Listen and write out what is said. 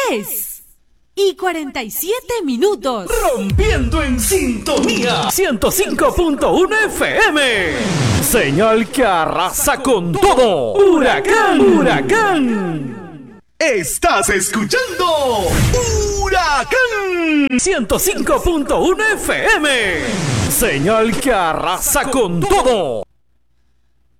3:47. Rompiendo en sintonía 105.1 FM. Señal que arrasa con todo. Huracán, huracán. Estás escuchando Huracán 105.1 FM. Señal que arrasa con todo.